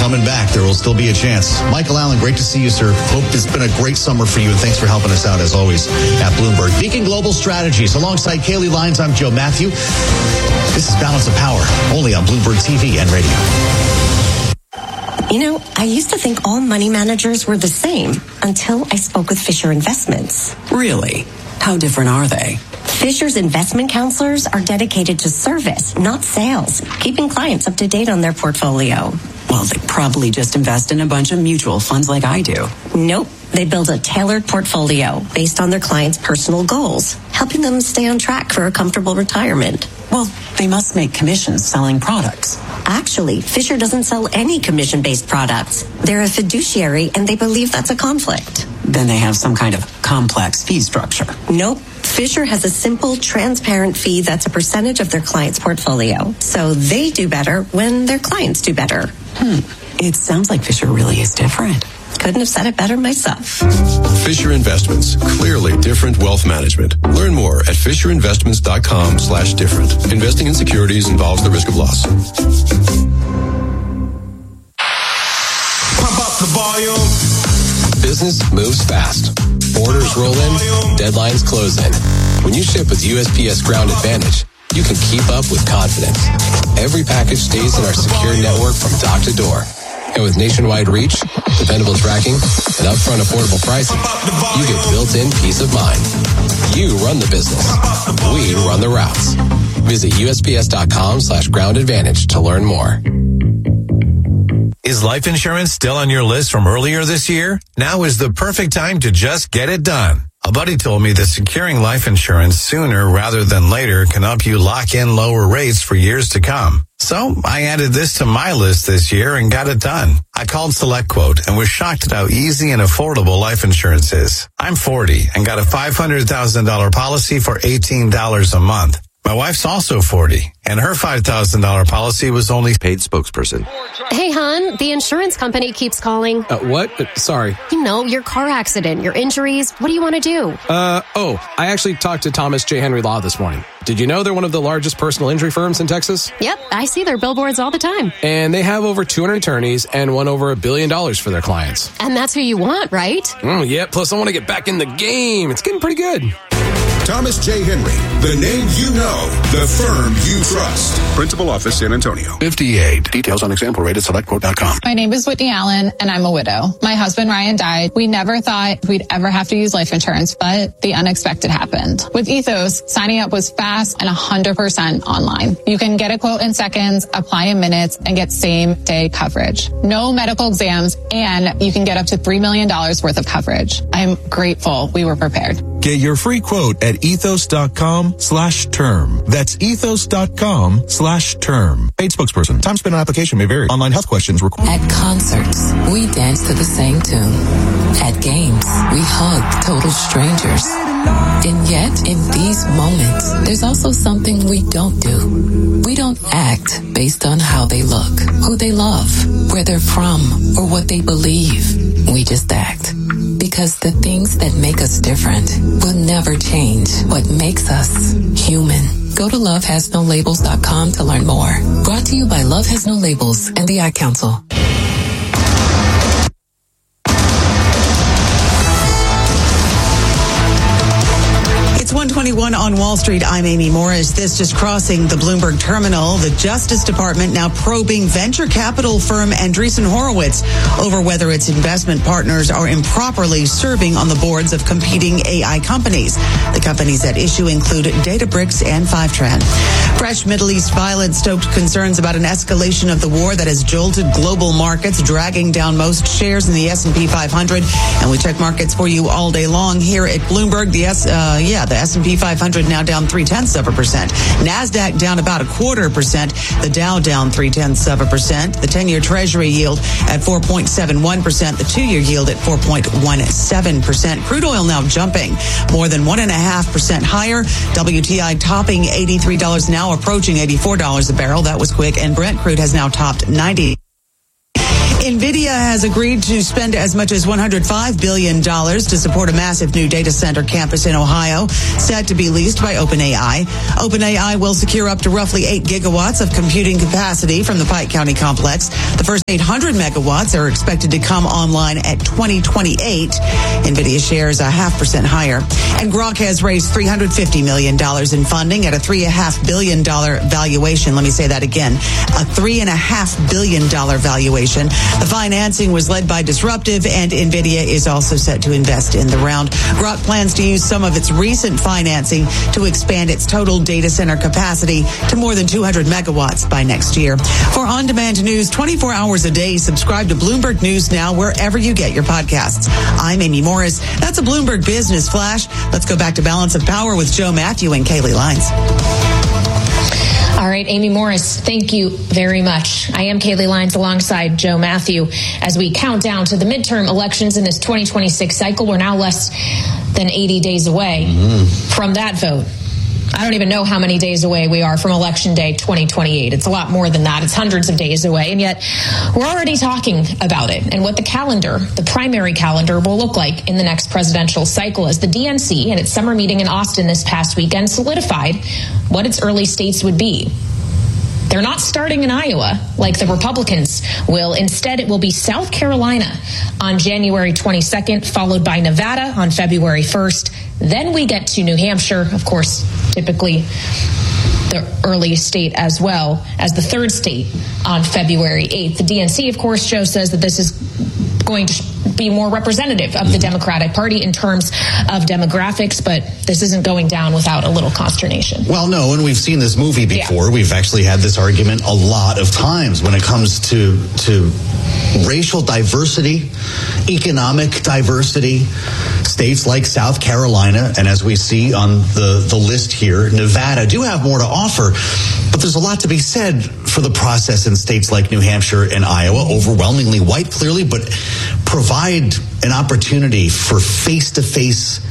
coming back. There will still be a chance. Michael Allen, great to see you, sir. Hope it's been a great summer for you, and thanks for helping us out, as always, at Bloomberg. Beacon Global Strategies. Alongside Kaylee Lyons, I'm Joe Matthew. This is Balance of Power, only on Bloomberg TV and radio. You know, I used to think all money managers were the same until I spoke with Fisher Investments. Really? How different are they? Fisher's investment counselors are dedicated to service, not sales, keeping clients up to date on their portfolio. Well, they probably just invest in a bunch of mutual funds like I do. Nope. They build a tailored portfolio based on their clients' personal goals, helping them stay on track for a comfortable retirement. Well, they must make commissions selling products. Actually, Fisher doesn't sell any commission-based products. They're a fiduciary, and they believe that's a conflict. Then they have some kind of complex fee structure. Nope. Fisher has a simple, transparent fee that's a percentage of their client's portfolio. So they do better when their clients do better. It sounds like Fisher really is different. Couldn't have said it better myself. Fisher Investments. Clearly different wealth management. Learn more at FisherInvestments.com/different. Investing in securities involves the risk of loss. Pump up the volume. Business moves fast. Orders roll in, deadlines close in. When you ship with USPS Ground Advantage, you can keep up with confidence. Every package stays in our secure network from dock to door. And with nationwide reach, dependable tracking, and upfront affordable pricing, you get built-in peace of mind. You run the business. We run the routes. Visit USPS.com/Ground Advantage to learn more. Is life insurance still on your list from earlier this year? Now is the perfect time to just get it done. A buddy told me that securing life insurance sooner rather than later can help you lock in lower rates for years to come. So I added this to my list this year and got it done. I called SelectQuote and was shocked at how easy and affordable life insurance is. I'm 40 and got a $500,000 policy for $18 a month. My wife's also 40, and her $5,000 policy was only paid spokesperson. Hey, hon, the insurance company keeps calling. What? Sorry. You know, your car accident, your injuries. What do you want to do? I actually talked to Thomas J. Henry Law this morning. Did you know they're one of the largest personal injury firms in Texas? Yep, I see their billboards all the time. And they have over 200 attorneys and won over $1 billion for their clients. And that's who you want, right? Yeah, plus I want to get back in the game. It's getting pretty good. Thomas J. Henry, the name you know, the firm you trust. Principal office, San Antonio. 58. Details on example rate at selectquote.com. My name is Whitney Allen, and I'm a widow. My husband, Ryan, died. We never thought we'd ever have to use life insurance, but the unexpected happened. With Ethos, signing up was fast and 100% online. You can get a quote in seconds, apply in minutes, and get same-day coverage. No medical exams, and you can get up to $3 million worth of coverage. I'm grateful we were prepared. Get your free quote at ethos.com/term. That's ethos.com/term. Paid spokesperson. Time spent on application may vary. Online health questions required. At concerts, we dance to the same tune. At games, we hug total strangers. And yet, in these moments, there's also something we don't do. We don't act based on how they look, who they love, where they're from, or what they believe. We just act. Because the things that make us different will never change what makes us human. Go to lovehasnolabels.com to learn more. Brought to you by Love Has No Labels and the Ad Council. It's 1:21 on Wall Street. I'm Amy Morris. This just crossing the Bloomberg terminal. The Justice Department now probing venture capital firm Andreessen Horowitz over whether its investment partners are improperly serving on the boards of competing AI companies. The companies at issue include Databricks and Fivetran. Fresh Middle East violence stoked concerns about an escalation of the war that has jolted global markets, dragging down most shares in the S&P 500. And we check markets for you all day long here at Bloomberg. The S&P 500 now down 0.3%. NASDAQ down about 0.25%. The Dow down 0.3%. The 10-year Treasury yield at 4.71%. The 2-year yield at 4.17%. Crude oil now jumping more than 1.5% higher. WTI topping $83 now, approaching $84 a barrel. That was quick. And Brent crude has now topped 90. NVIDIA has agreed to spend as much as $105 billion to support a massive new data center campus in Ohio, set to be leased by OpenAI. OpenAI will secure up to roughly 8 gigawatts of computing capacity from the Pike County complex. The first 800 megawatts are expected to come online at 2028. NVIDIA shares 0.5% higher. And Grok has raised $350 million in funding at a $3.5 billion valuation. Let me say that again. A $3.5 billion valuation. The financing was led by Disruptive, and NVIDIA is also set to invest in the round. Grok plans to use some of its recent financing to expand its total data center capacity to more than 200 megawatts by next year. For on-demand news 24 hours a day, subscribe to Bloomberg News Now wherever you get your podcasts. I'm Amy Morris. That's a Bloomberg Business Flash. Let's go back to Balance of Power with Joe Matthew and Kaylee Lines. All right, Amy Morris, thank you very much. I am Kaylee Lines alongside Joe Matthew. As we count down to the midterm elections in this 2026 cycle, we're now less than 80 days away from that vote. I don't even know how many days away we are from Election Day 2028. It's a lot more than that. It's hundreds of days away. And yet we're already talking about it and what the calendar, the primary calendar, will look like in the next presidential cycle, as the DNC at its summer meeting in Austin this past weekend solidified what its early states would be. They're not starting in Iowa like the Republicans will. Instead, it will be South Carolina on January 22nd, followed by Nevada on February 1st. Then we get to New Hampshire, of course, typically the early state as well as the third state on February 8th. The DNC, of course, Joe, says that this is going to be more representative of the Democratic Party in terms of demographics, but this isn't going down without a little consternation. Well, no, and we've seen this movie before. Yeah. We've actually had this argument a lot of times when it comes to racial diversity, economic diversity. States like South Carolina, and as we see on the list here, Nevada, do have more to offer. But there's a lot to be said for the process in states like New Hampshire and Iowa, overwhelmingly white, clearly, but provide an opportunity for face-to-face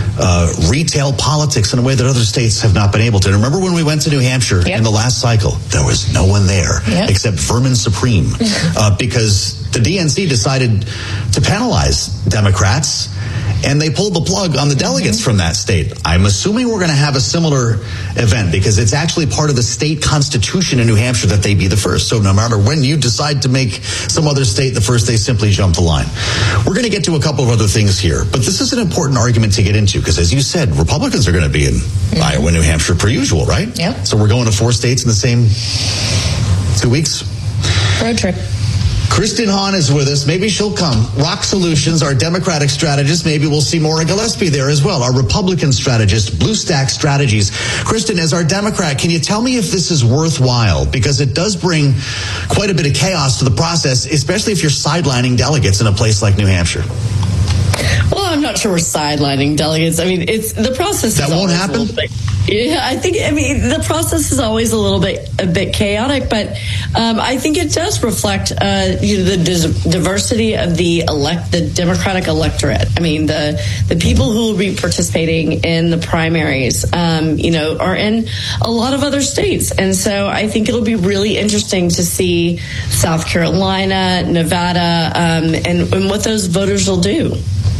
retail politics in a way that other states have not been able to. And remember when we went to New Hampshire in the last cycle, there was no one there except Vermin Supreme because the DNC decided to penalize Democrats, and they pulled the plug on the delegates from that state. I'm assuming we're going to have a similar event because it's actually part of the state constitution in New Hampshire that they be the first. So no matter when you decide to make some other state the first, they simply jump the line. We're going to get to a couple of other things here, but this is an important argument to get into because, as you said, Republicans are going to be in Iowa, New Hampshire per usual, right? Yeah. So we're going to 4 states in the same 2 weeks. Road trip. Kristen Hahn is with us. Maybe she'll come. Rock Solutions, our Democratic strategist. Maybe we'll see Maura Gillespie there as well, our Republican strategist, Blue Stack Strategies. Kristen, as our Democrat, can you tell me if this is worthwhile? Because it does bring quite a bit of chaos to the process, especially if you're sidelining delegates in a place like New Hampshire. Well, I'm not sure we're sidelining delegates. I mean, it's the process. That won't happen? Yeah, the process is always a bit chaotic, but I think it does reflect the diversity of the Democratic electorate. I mean, the people who will be participating in the primaries, are in a lot of other states, and so I think it'll be really interesting to see South Carolina, Nevada, and what those voters will do.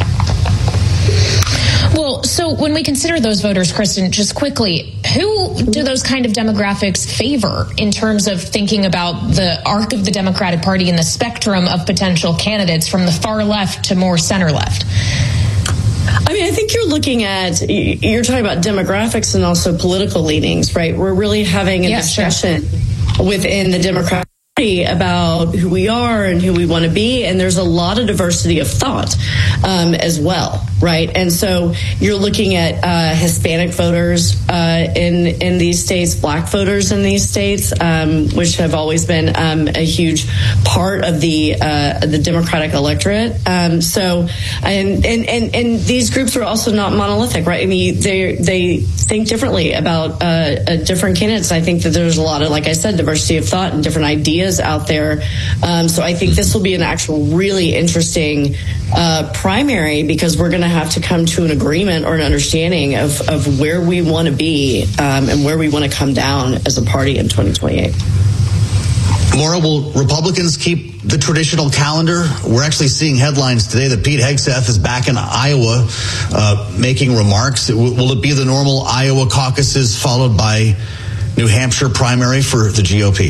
Well, so when we consider those voters, Kristen, just quickly, who do those kind of demographics favor in terms of thinking about the arc of the Democratic Party and the spectrum of potential candidates from the far left to more center left? I mean, I think you're talking about demographics and also political leanings, right? We're really having a discussion within the Democratic Party about who we are and who we want to be, and there's a lot of diversity of thought as well, right? And so you're looking at Hispanic voters in these states, Black voters in these states, which have always been a huge part of the Democratic electorate. So these groups are also not monolithic, right? I mean, they think differently about different candidates. I think that there's a lot of, like I said, diversity of thought and different ideas out there. So I think this will be an actual really interesting primary because we're going to have to come to an agreement or an understanding of where we want to be and where we want to come down as a party in 2028. Maura, will Republicans keep the traditional calendar? We're actually seeing headlines today that Pete Hegseth is back in Iowa making remarks. Will it be the normal Iowa caucuses followed by New Hampshire primary for the GOP?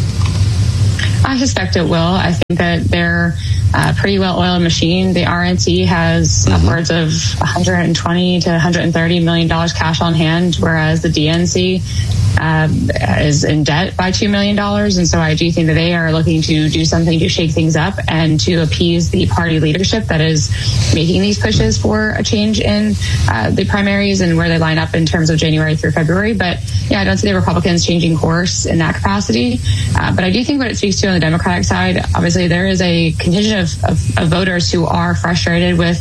I suspect it will. I think that they're a pretty well-oiled machine. The RNC has upwards of $120 to $130 million cash on hand, whereas the DNC is in debt by $2 million. And so I do think that they are looking to do something to shake things up and to appease the party leadership that is making these pushes for a change in the primaries and where they line up in terms of January through February. But yeah, I don't see the Republicans changing course in that capacity. But I do think what it speaks to on the Democratic side, obviously there is a contingent of voters who are frustrated with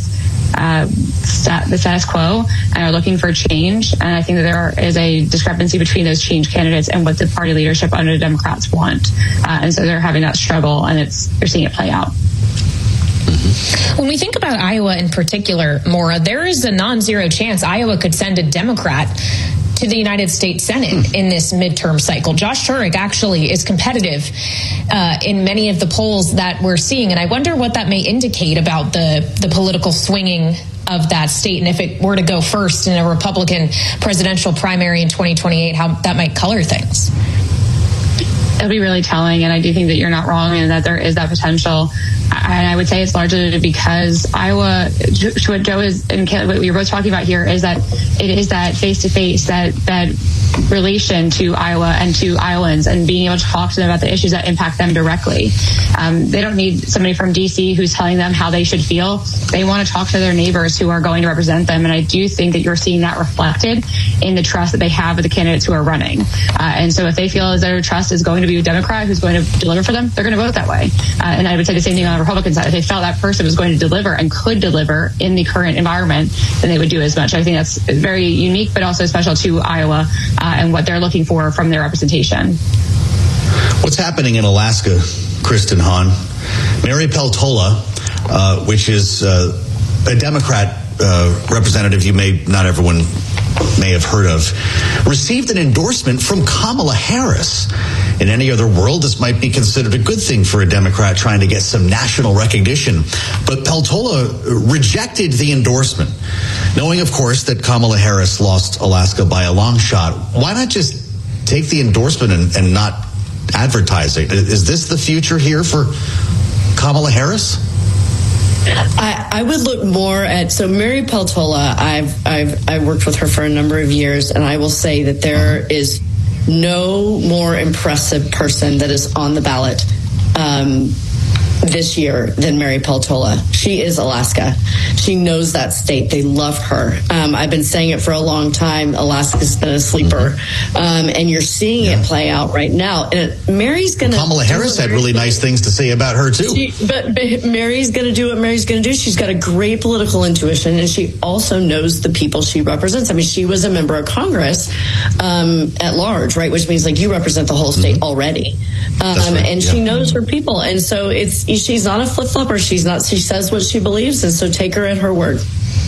the status quo and are looking for change. And I think that there is a discrepancy between those change candidates and what the party leadership under the Democrats want. And so they're having that struggle, and you're seeing it play out. When we think about Iowa in particular, Maura, there is a non-zero chance Iowa could send a Democrat to the United States Senate in this midterm cycle. Josh Schurig actually is competitive in many of the polls that we're seeing, and I wonder what that may indicate about the political swinging of that state, and if it were to go first in a Republican presidential primary in 2028, how that might color things. It'll be really telling, and I do think that you're not wrong and that there is that potential. And I would say it's largely because Iowa, what Joe is and what we were both talking about here is that it is that face-to-face, that relation to Iowa and to Iowans and being able to talk to them about the issues that impact them directly. They don't need somebody from D.C. who's telling them how they should feel. They want to talk to their neighbors who are going to represent them. And I do think that you're seeing that reflected in the trust that they have with the candidates who are running. And so if they feel as their trust is going to be a Democrat who's going to deliver for them, they're going to vote that way. And I would say the same thing on the Republican side. If they felt that person was going to deliver and could deliver in the current environment, then they would do as much. I think that's very unique, but also special to Iowa and what they're looking for from their representation. What's happening in Alaska, Kristen Hahn? Mary Peltola, which is a Democrat representative not everyone may have heard of, received an endorsement from Kamala Harris. In any other world, this might be considered a good thing for a Democrat trying to get some national recognition. But Peltola rejected the endorsement, knowing, of course, that Kamala Harris lost Alaska by a long shot. Why not just take the endorsement and not advertise it? Is this the future here for Kamala Harris? I would look more at, so Mary Peltola, I've worked with her for a number of years, and I will say that there is no more impressive person that is on the ballot this year than Mary Peltola. She is Alaska. She knows that state. They love her. I've been saying it for a long time. Alaska's been a sleeper. And you're seeing it play out right now. And Mary's going to... Kamala Harris had really nice things to say about her, too. But Mary's going to do what Mary's going to do. She's got a great political intuition, and she also knows the people she represents. I mean, she was a member of Congress at large, right? Which means, like, you represent the whole state already. Right, and she knows her people. And so she's not a flip-flopper. She says what she believes, and so take her at her word.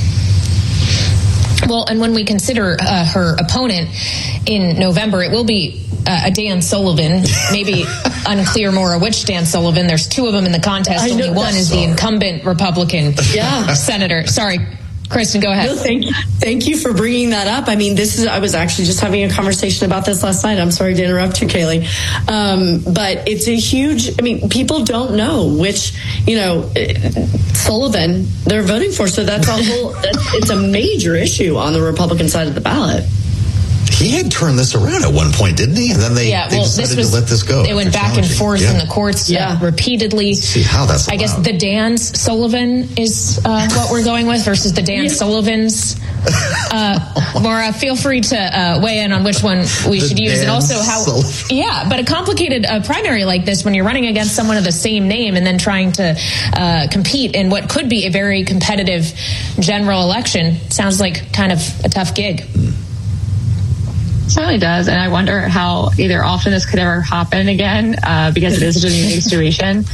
Well, and when we consider her opponent in November, it will be a Dan Sullivan, maybe unclear more which Dan Sullivan. There's two of them in the contest. Only one is the incumbent Republican senator. Sorry, Kristen, go ahead. No, thank you for bringing that up. I mean, I was actually just having a conversation about this last night. I'm sorry to interrupt you, Kaylee. But it's a huge, people don't know which, Sullivan they're voting for. So it's a major issue on the Republican side of the ballot. He had turned this around at one point, didn't he? And then they decided to let this go. They went back and forth in the courts repeatedly. Let's see how that's allowed. I guess the Dan's Sullivan is what we're going with versus the Dan Sullivans. Maura, feel free to weigh in on which one we should use, and also how. But a complicated primary like this, when you're running against someone of the same name and then trying to compete in what could be a very competitive general election, sounds like kind of a tough gig. It certainly does, and I wonder how either often this could ever happen again because it is such a unique situation.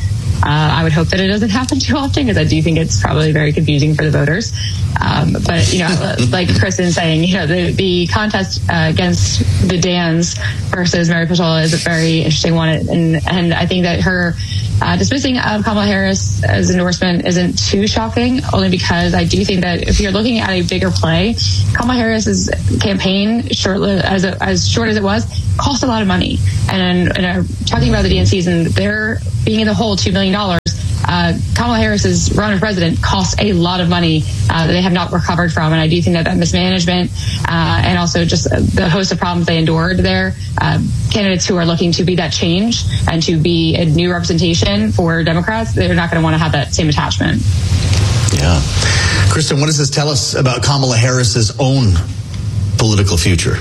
I would hope that it doesn't happen too often, because I do think it's probably very confusing for the voters. But, like Kristen saying, the contest against the Dans versus Mary Peltola is a very interesting one. And I think that her dismissing of Kamala Harris's endorsement isn't too shocking, only because I do think that if you're looking at a bigger play, Kamala Harris's campaign, as short as it was, cost a lot of money. And talking about the DNCs and their being in the hole $2 million, Kamala Harris's run for president cost a lot of money that they have not recovered from. And I do think that mismanagement and also just the host of problems they endured there, candidates who are looking to be that change and to be a new representation for Democrats, they're not going to want to have that same attachment. Yeah. Kristen, what does this tell us about Kamala Harris's own political future?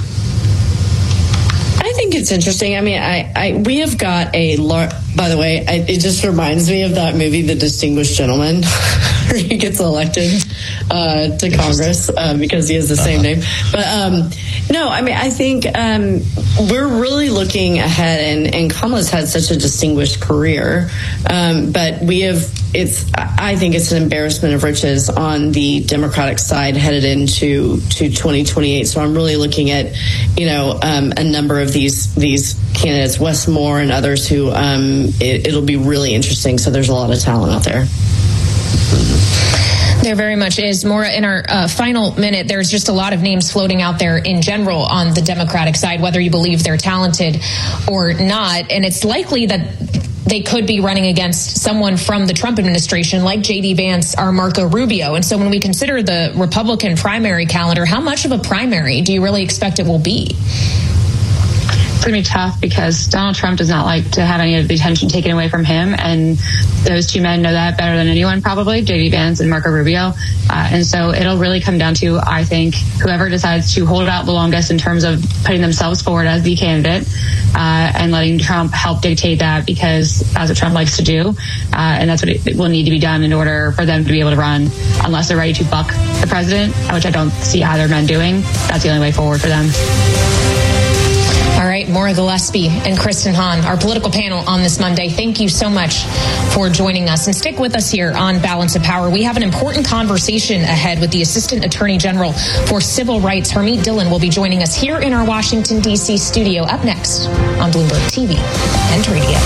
I think it's interesting. I mean, we have got by the way, it just reminds me of that movie, The Distinguished Gentleman, where he gets elected to Congress because he has the same name. But no, I mean, I think we're really looking ahead, and Kamala's had such a distinguished career. But I think it's an embarrassment of riches on the Democratic side headed into 2028. So I'm really looking at, a number of these candidates, Wes Moore and others, who it'll be really interesting. So there's a lot of talent out there. There very much is. Maura, in our final minute, there's just a lot of names floating out there in general on the Democratic side, whether you believe they're talented or not. And it's likely that they could be running against someone from the Trump administration like J.D. Vance or Marco Rubio. And so when we consider the Republican primary calendar, how much of a primary do you really expect it will be? It's going to be tough because Donald Trump does not like to have any of the attention taken away from him. And those two men know that better than anyone, probably, J.D. Vance and Marco Rubio. And so it'll really come down to, I think, whoever decides to hold out the longest in terms of putting themselves forward as the candidate and letting Trump help dictate that, because that's what Trump likes to do. And that's what it will need to be done in order for them to be able to run, unless they're ready to buck the president, which I don't see either men doing. That's the only way forward for them. All right, Maura Gillespie and Kristen Hahn, our political panel on this Monday. Thank you so much for joining us. And stick with us here on Balance of Power. We have an important conversation ahead with the Assistant Attorney General for Civil Rights. Harmeet Dillon will be joining us here in our Washington, D.C. studio up next on Bloomberg TV and Radio.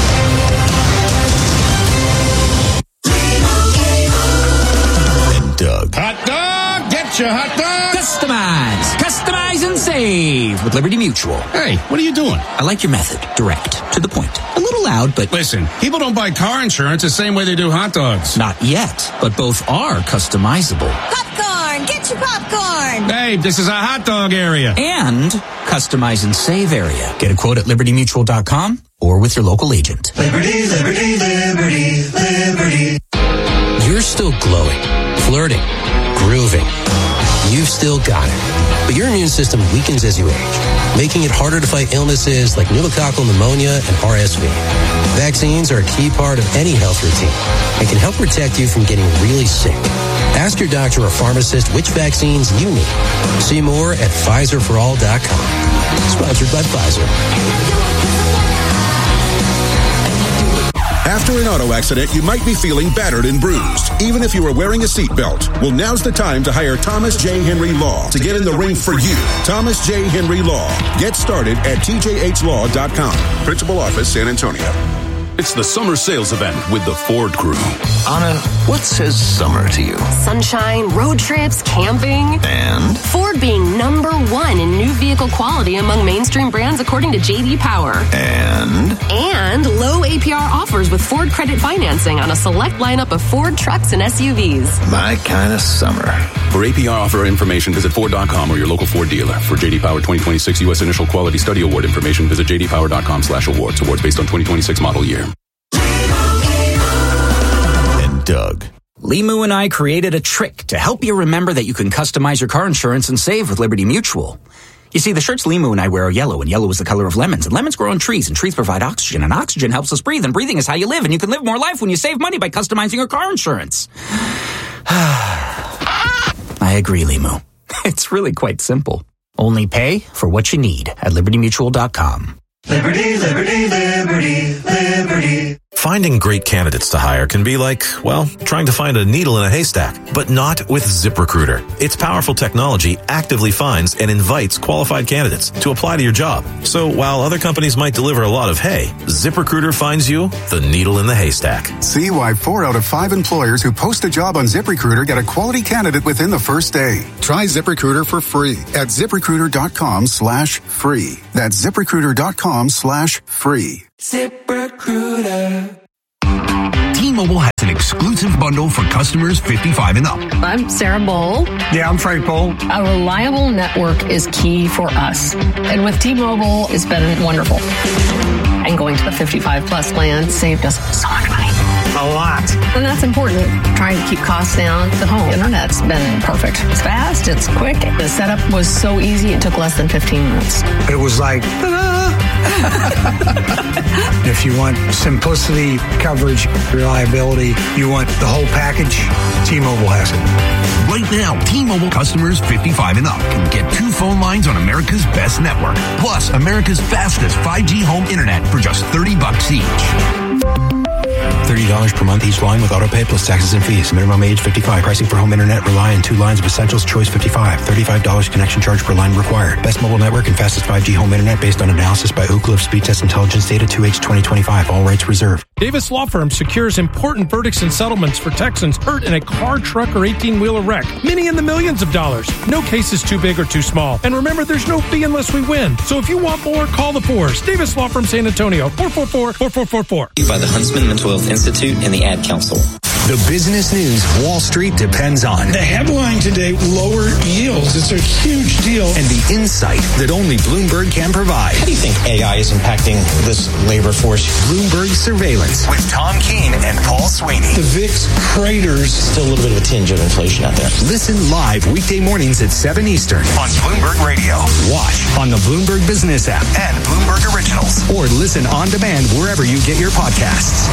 Doug. Hot dog! Get your hot dog! Customize and save with Liberty Mutual. Hey, what are you doing? I like your method. Direct. To the point. A little loud, but... Listen, people don't buy car insurance the same way they do hot dogs. Not yet, but both are customizable. Popcorn! Get your popcorn! Hey, this is a hot dog area. And customize and save area. Get a quote at libertymutual.com or with your local agent. Liberty, liberty, liberty, liberty. You're still glowing, flirting, grooving. You've still got it. But your immune system weakens as you age, making it harder to fight illnesses like pneumococcal pneumonia and RSV. Vaccines are a key part of any health routine and can help protect you from getting really sick. Ask your doctor or pharmacist which vaccines you need. See more at PfizerForAll.com. Sponsored by Pfizer. After an auto accident, you might be feeling battered and bruised, even if you are wearing a seatbelt. Well, now's the time to hire Thomas J. Henry Law to get in the ring for you. Thomas J. Henry Law. Get started at tjhlaw.com. Principal Office, San Antonio. It's the summer sales event with the Ford crew. Anna, what says summer to you? Sunshine, road trips, camping. And? Ford being #1 in new vehicle quality among mainstream brands according to J.D. Power. And low APR offers with Ford credit financing on a select lineup of Ford trucks and SUVs. My kind of summer. For APR offer information, visit Ford.com or your local Ford dealer. For J.D. Power 2026 U.S. Initial Quality Study Award information, visit jdpower.com/awards. Awards based on 2026 model year. And Doug. Limu and I created a trick to help you remember that you can customize your car insurance and save with Liberty Mutual. You see, the shirts Limu and I wear are yellow, and yellow is the color of lemons, and lemons grow on trees, and trees provide oxygen, and oxygen helps us breathe, and breathing is how you live, and you can live more life when you save money by customizing your car insurance. I agree, Limu. It's really quite simple. Only pay for what you need at libertymutual.com. Liberty, liberty, liberty, liberty. Finding great candidates to hire can be like, well, trying to find a needle in a haystack, but not with ZipRecruiter. Its powerful technology actively finds and invites qualified candidates to apply to your job. So while other companies might deliver a lot of hay, ZipRecruiter finds you the needle in the haystack. See why 4 out of 5 employers who post a job on ZipRecruiter get a quality candidate within the first day. Try ZipRecruiter for free at ZipRecruiter.com/free. That's ZipRecruiter.com/free. ZipRecruiter. T-Mobile has an exclusive bundle for customers 55 and up. I'm Sarah Bowl. Yeah, I'm Frank Bowl. A reliable network is key for us. And with T-Mobile, it's been wonderful. And going to the 55 plus plan saved us so much money. A lot. And that's important. Trying to keep costs down. The home internet's been perfect. It's fast. It's quick. The setup was so easy. It took less than 15 minutes. It was like, ta-da! If you want simplicity, coverage, reliability, you want the whole package, T-Mobile has it. Right now, T-Mobile customers 55 and up can get 2 phone lines on America's best network, plus America's fastest 5G home internet for just $30 each. $30 per month each line with autopay plus taxes and fees. Minimum age 55. Pricing for home internet rely on 2 lines of Essentials Choice 55. $35 connection charge per line required. Best mobile network and fastest 5G home internet based on analysis by Ookla of Speed Test Intelligence data 2H 2025. All rights reserved. Davis Law Firm secures important verdicts and settlements for Texans hurt in a car, truck, or 18-wheeler wreck. Many in the millions of dollars. No case is too big or too small. And remember, there's no fee unless we win. So if you want more, call the Fours. Davis Law Firm San Antonio, 444-4444. By the Huntsman Mental Health Institute and the Ad Council. The business news Wall Street depends on. The headline today, lower yields. It's a huge deal. And the insight that only Bloomberg can provide. How do you think AI is impacting this labor force? Bloomberg Surveillance with Tom Keene and Paul Sweeney. The VIX craters. Still a little bit of a tinge of inflation out there. Listen live weekday mornings at 7 Eastern on Bloomberg Radio. Watch on the Bloomberg Business app and Bloomberg Originals. Or listen on demand wherever you get your podcasts.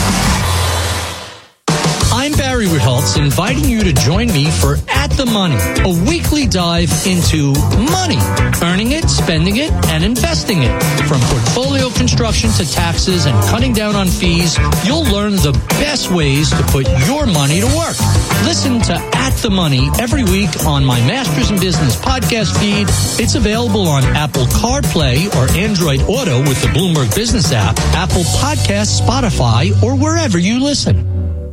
I'm Barry Ritholtz, inviting you to join me for At the Money, a weekly dive into money, earning it, spending it, and investing it. From portfolio construction to taxes and cutting down on fees, you'll learn the best ways to put your money to work. Listen to At the Money every week on my Masters in Business podcast feed. It's available on Apple CarPlay or Android Auto with the Bloomberg Business app, Apple Podcasts, Spotify, or wherever you listen.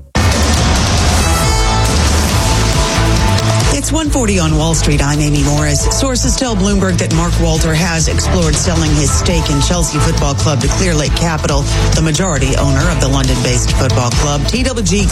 It's 1:40 on Wall Street. I'm Amy Morris. Sources tell Bloomberg that Mark Walter has explored selling his stake in Chelsea Football Club to Clearlake Capital, the majority owner of the London-based football club. TWG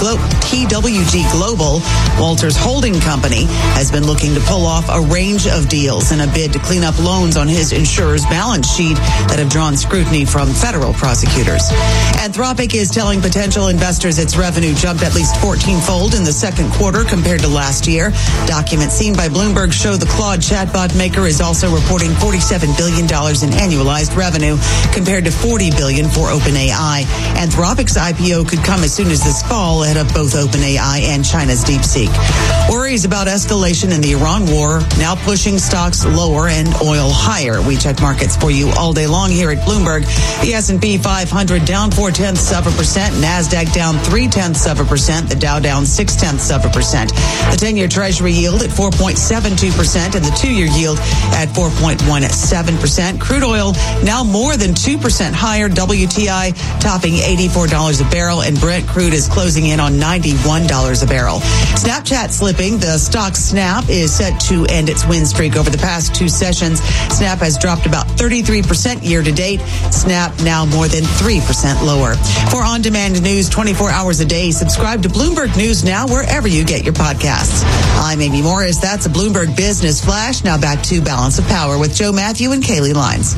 Global, Walter's holding company, has been looking to pull off a range of deals in a bid to clean up loans on his insurer's balance sheet that have drawn scrutiny from federal prosecutors. Anthropic is telling potential investors its revenue jumped at least 14-fold in the second quarter compared to last year. Documents seen by Bloomberg show the Claude chatbot maker is also reporting $47 billion in annualized revenue compared to $40 billion for OpenAI. Anthropic's IPO could come as soon as this fall ahead of both OpenAI and China's DeepSeek. Worries about escalation in the Iran war now pushing stocks lower and oil higher. We check markets for you all day long here at Bloomberg. The S&P 500 down 0.4%, NASDAQ down 0.3%, the Dow down 0.6%. The 10-year Treasury yield at 4.72% and the 2-year yield at 4.17%. Crude oil now more than 2% higher. WTI topping $84 a barrel, and Brent crude is closing in on $91 a barrel. Snapchat slipping. The stock Snap is set to end its win streak over the past 2 sessions. Snap has dropped about 33% year to date. Snap now more than 3% lower. For on-demand news 24 hours a day, subscribe to Bloomberg News Now wherever you get your podcasts. I'm Amy Morris. That's a Bloomberg Business Flash. Now back to Balance of Power with Joe Matthew and Kaylee Lines.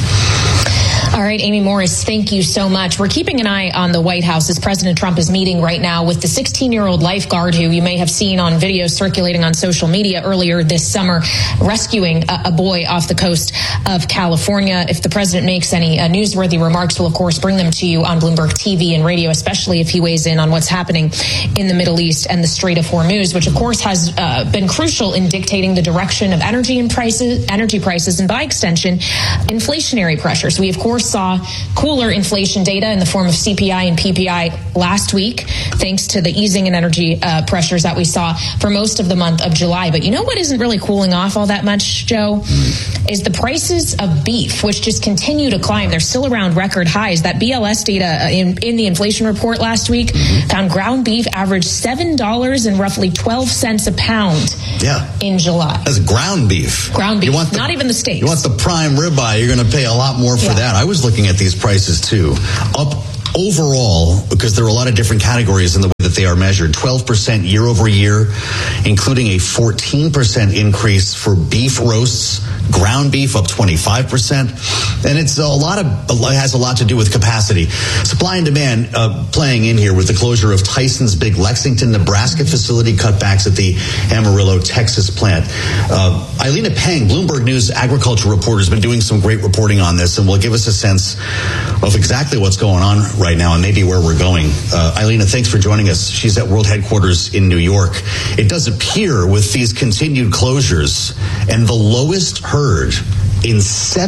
All right, Amy Morris, thank you so much. We're keeping an eye on the White House as President Trump is meeting right now with the 16-year-old lifeguard who you may have seen on videos circulating on social media earlier this summer, rescuing a boy off the coast of California. If the president makes any newsworthy remarks, we'll, of course, bring them to you on Bloomberg TV and radio, especially if he weighs in on what's happening in the Middle East and the Strait of Hormuz, which, of course, has been crucial in dictating the direction of energy prices and, by extension, inflationary pressures. We, of course, saw cooler inflation data in the form of CPI and PPI last week, thanks to the easing in energy pressures that we saw for most of the month of July. But you know what isn't really cooling off all that much, Joe? Is the prices of beef, which just continue to climb. They're still around record highs. That BLS data in the inflation report last week found ground beef averaged $7 and roughly 12 cents a pound in July. That's ground beef. Ground beef, not even the steaks. You want the prime ribeye, you're going to pay a lot more for that. I was looking at these prices too. Up overall, because there are a lot of different categories in the way that they are measured, 12% year over year, including a 14% increase for beef roasts, ground beef up 25%. And it's has a lot to do with capacity. Supply and demand playing in here with the closure of Tyson's big Lexington, Nebraska facility, cutbacks at the Amarillo, Texas plant. Eilina Pang, Bloomberg News agriculture reporter, has been doing some great reporting on this and will give us a sense of exactly what's going on right now and maybe where we're going. Eilina, thanks for joining us. She's at World Headquarters in New York. It does appear with these continued closures and the lowest herd in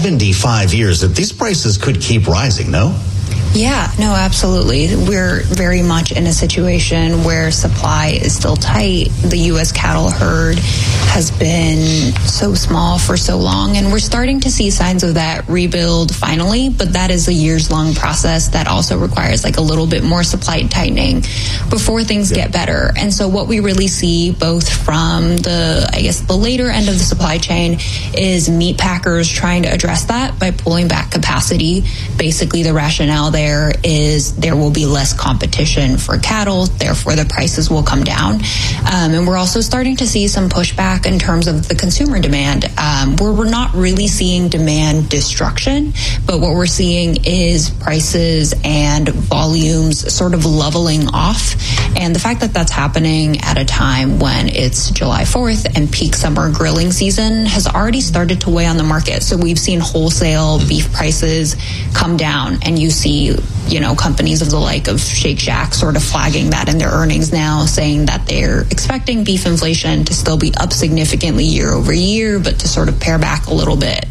75 years that these prices could keep rising, no? Yeah, no, absolutely. We're very much in a situation where supply is still tight. The U.S. cattle herd has been so small for so long, and we're starting to see signs of that rebuild finally, but that is a years-long process that also requires like a little bit more supply tightening before things get better. And so what we really see both from the later end of the supply chain is meat packers trying to address that by pulling back capacity. Basically, the rationale there is there will be less competition for cattle, therefore the prices will come down. And we're also starting to see some pushback in terms of the consumer demand, where we're not really seeing demand destruction, but what we're seeing is prices and volumes sort of leveling off. And the fact that that's happening at a time when it's July 4th and peak summer grilling season has already started to weigh on the market. So we've seen wholesale beef prices come down, and you see, companies of the like of Shake Shack sort of flagging that in their earnings now, saying that they're expecting beef inflation to still be up significantly year over year, but to sort of pare back a little bit.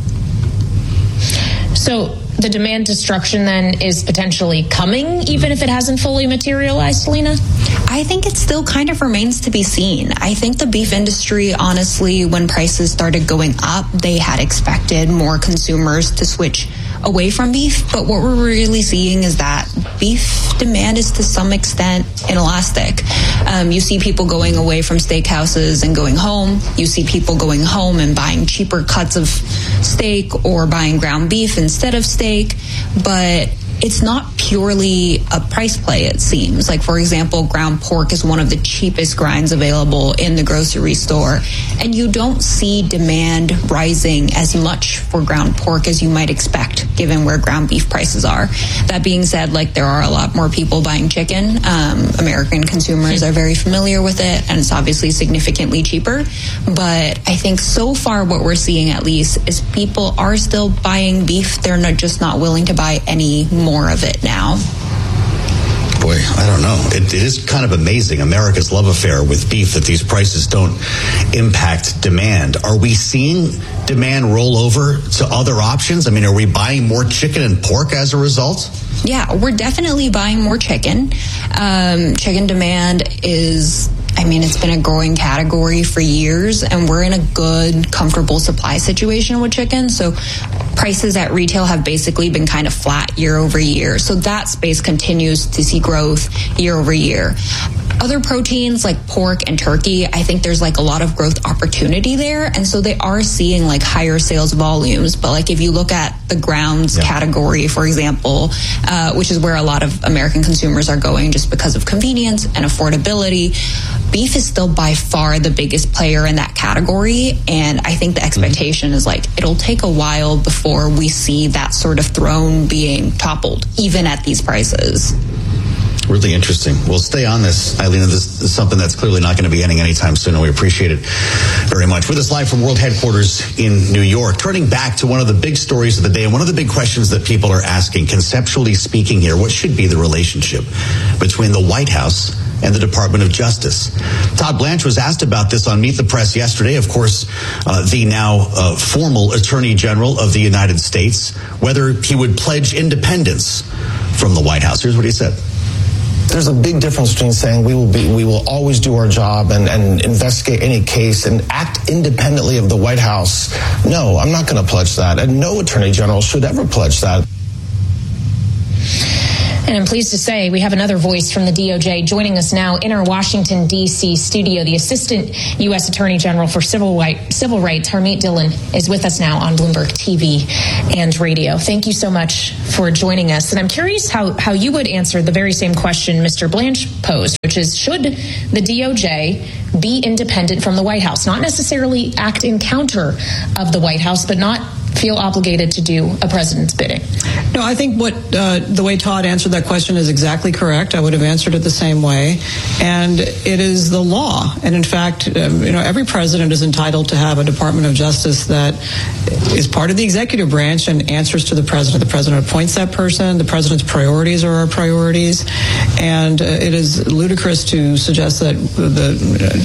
So the demand destruction then is potentially coming, even if it hasn't fully materialized, Selena? I think it still kind of remains to be seen. I think the beef industry, honestly, when prices started going up, they had expected more consumers to switch away from beef. But what we're really seeing is that beef demand is to some extent inelastic. You see people going away from steakhouses and going home. You see people going home and buying cheaper cuts of steak or buying ground beef instead of steak. But it's not purely a price play, it seems. Like, for example, ground pork is one of the cheapest grinds available in the grocery store. And you don't see demand rising as much for ground pork as you might expect, given where ground beef prices are. That being said, there are a lot more people buying chicken. American consumers are very familiar with it, and it's obviously significantly cheaper. But I think so far what we're seeing, at least, is people are still buying beef. They're just not willing to buy any more of it now. Boy, I don't know. It is kind of amazing, America's love affair with beef, that these prices don't impact demand. Are we seeing demand roll over to other options? I mean, are we buying more chicken and pork as a result? Yeah, we're definitely buying more chicken. Chicken demand is, it's been a growing category for years, and we're in a good, comfortable supply situation with chicken. So prices at retail have basically been kind of flat year over year. So that space continues to see growth year over year. Other proteins like pork and turkey, I think there's a lot of growth opportunity there. And so they are seeing higher sales volumes. But if you look at the grounds category, for example, which is where a lot of American consumers are going just because of convenience and affordability, beef is still by far the biggest player in that category. And I think the expectation is it'll take a while before we see that sort of throne being toppled, even at these prices. Really interesting. We'll stay on this, Eilina. This is something that's clearly not going to be ending anytime soon, and we appreciate it very much. With us live from World Headquarters in New York, turning back to one of the big stories of the day and one of the big questions that people are asking, conceptually speaking here, what should be the relationship between the White House and the Department of Justice. Todd Blanche was asked about this on Meet the Press yesterday. Of course, the now formal Attorney General of the United States, whether he would pledge independence from the White House. Here's what he said. There's a big difference between saying we will always do our job and investigate any case and act independently of the White House. No, I'm not going to pledge that, and no Attorney General should ever pledge that. And I'm pleased to say we have another voice from the DOJ joining us now in our Washington, D.C. studio. The Assistant U.S. Attorney General for Civil Rights, Harmeet Dillon, is with us now on Bloomberg TV and radio. Thank you so much for joining us. And I'm curious how you would answer the very same question Mr. Blanche posed, which is, should the DOJ be independent from the White House? Not necessarily act in counter of the White House, but not feel obligated to do a president's bidding. No, I think the way Todd answered that question is exactly correct. I would have answered it the same way. And it is the law. And in fact, every president is entitled to have a Department of Justice that is part of the executive branch and answers to the president. The president appoints that person. The president's priorities are our priorities. And it is ludicrous to suggest that the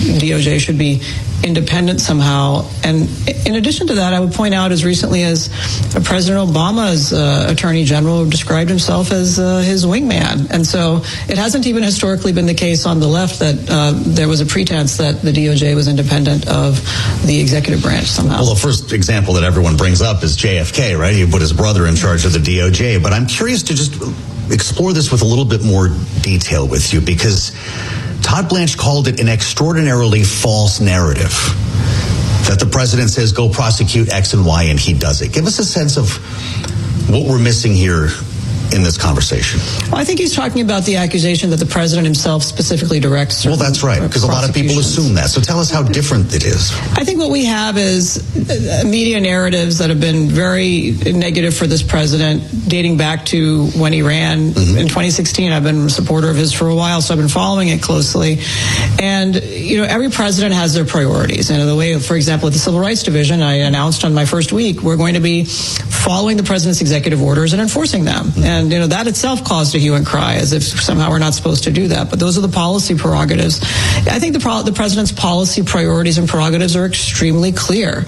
DOJ should be independent somehow. And in addition to that, I would point out as recently as President Obama's Attorney General described himself as his wingman. And so it hasn't even historically been the case on the left that there was a pretense that the DOJ was independent of the executive branch somehow. Well, the first example that everyone brings up is JFK, right? He put his brother in charge of the DOJ. But I'm curious to just explore this with a little bit more detail with you, because Todd Blanche called it an extraordinarily false narrative that the president says go prosecute X and Y and he does it. Give us a sense of what we're missing here in this conversation. Well, I think he's talking about the accusation that the president himself specifically directs. Well, that's right, because a lot of people assume that. So tell us how different it is. I think what we have is media narratives that have been very negative for this president, dating back to when he ran in 2016. I've been a supporter of his for a while, so I've been following it closely. And, every president has their priorities. And the way, for example, at the Civil Rights Division, I announced on my first week, we're going to be following the president's executive orders and enforcing them. And, that itself caused a hue and cry, as if somehow we're not supposed to do that. But those are the policy prerogatives. I think the president's policy priorities and prerogatives are extremely clear.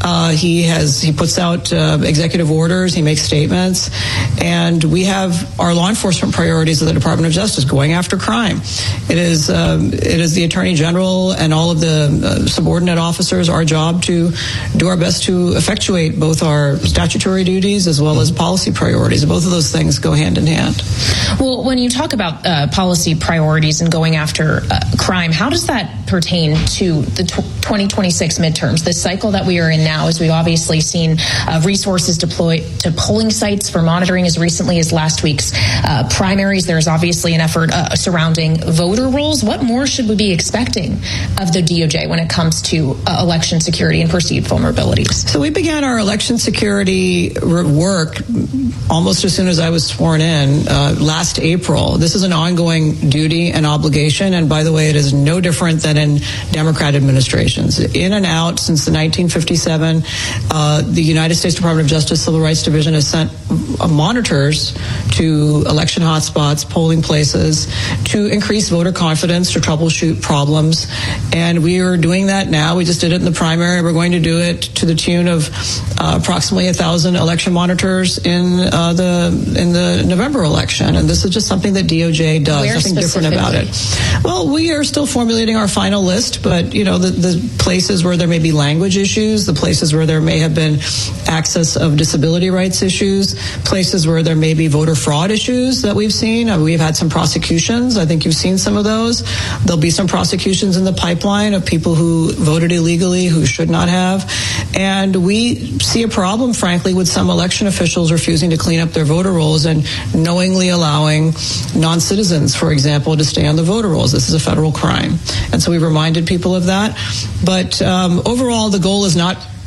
He puts out executive orders, he makes statements, and we have our law enforcement priorities of the Department of Justice going after crime. It is the Attorney General and all of the subordinate officers, our job to do our best to effectuate both our statutory duties as well as policy priorities. Both of those things go hand in hand. Well, when you talk about policy priorities and going after crime, how does that pertain to the 2026 midterms, this cycle that we are in now, as we've obviously seen resources deployed to polling sites for monitoring as recently as last week's primaries? There's obviously an effort surrounding voter rolls. What more should we be expecting of the DOJ when it comes to election security and perceived vulnerabilities? So we began our election security work almost as soon as I was sworn in last April. This is an ongoing duty and obligation, and by the way, it is no different than in Democrat administrations. In and out since the 1957, the United States Department of Justice Civil Rights Division has sent monitors to election hotspots, polling places, to increase voter confidence, to troubleshoot problems, and we are doing that now. We just did it in the primary. We're going to do it to the tune of approximately 1,000 election monitors in the November election, and this is just something that DOJ does. Where nothing different about it. Well, we are still formulating our final list, but the places where there may be language issues, the places where there may have been access of disability rights issues, places where there may be voter fraud issues that we've seen. We've had some prosecutions. I think you've seen some of those. There'll be some prosecutions in the pipeline of people who voted illegally, who should not have, and we see a problem, frankly, with some election officials refusing to clean up their voter rolls and knowingly allowing non-citizens, for example, to stay on the voter rolls. This is a federal crime. And so we've reminded people of that. But overall, the goal is not